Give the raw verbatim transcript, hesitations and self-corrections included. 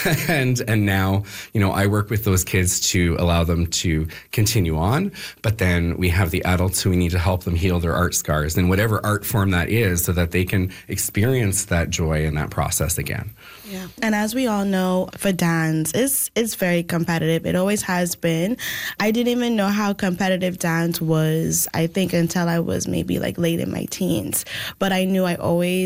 and and now, you know, I work with those kids to allow them to continue on, but then we have the adults who we need to help them heal their art scars in whatever art form that is so that they can experience that joy in that process again. Yeah. And as we all know, for dance, it's, it's very competitive. It always has been. I didn't even know how competitive dance was, I think, until I was maybe like late in my teens. But I knew I always